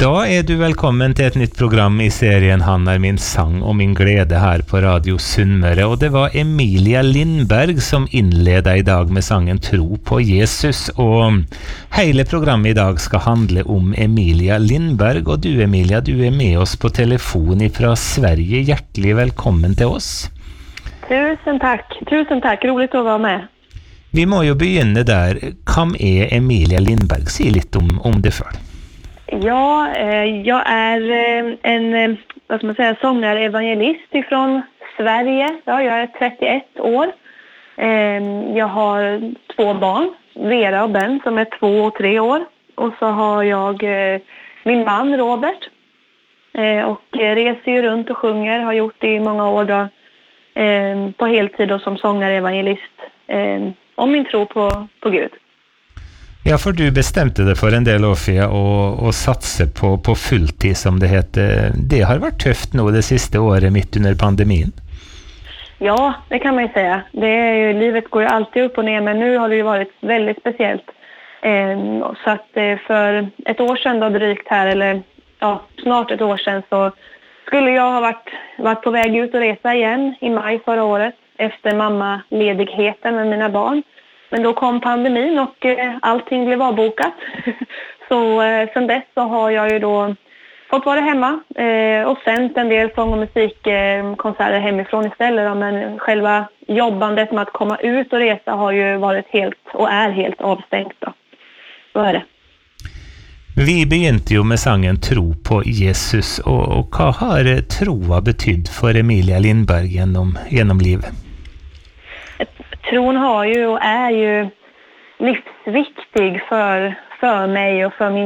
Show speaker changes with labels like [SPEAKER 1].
[SPEAKER 1] Då är du välkommen till ett nytt program i serien Han är min sang och min glädje här på Radio Sunnmøre. Och det var Emilia Lindberg som inledde idag med sangen Tro på Jesus. Och hela programmet idag ska handla om Emilia Lindberg. Och du Emilia, du är med oss på telefon ifrån Sverige. Hjärtligt välkommen till oss.
[SPEAKER 2] Tusen tack. Roligt att vara med.
[SPEAKER 1] Vi må ju begynne där. Vem är Emilia Lindberg? Säg lite om det för.
[SPEAKER 2] Ja, jag är en sångare evangelist ifrån Sverige. Ja, jag är 31 år. Jag har 2 barn, Vera och Ben, som är 2 och 3 år. Och så har jag min man Robert. Och reser ju runt och sjunger, har gjort det i många år då, på heltid och som sångare evangelist. Om min tro på Gud.
[SPEAKER 1] Ja, för du bestämde dig för en del år sedan och satsa på fulltid som det heter. Det har varit tufft nu det sista året mitt under pandemin.
[SPEAKER 2] Ja, det kan man ju säga. Livet går ju alltid upp och ner, men nu har det ju varit väldigt speciellt. Så att för ett år sedan då drygt här, eller ja, snart ett år sedan, så skulle jag ha varit på väg ut och resa igen i maj förra året efter mammaledigheten med mina barn. Men då kom pandemin och allting blev avbokat. Så sen dess så har jag ju då fått vara hemma och sänt en del sång- och musikkonserter hemifrån istället. Då. Men själva jobbandet med att komma ut och resa har ju varit helt och är helt avstängt. Då. Så är det.
[SPEAKER 1] Vi begynte ju med sangen Tro på Jesus. Och vad har troa betytt för Emilia Lindberg genom livet?
[SPEAKER 2] Tron har ju och är ju livsviktig för mig och för min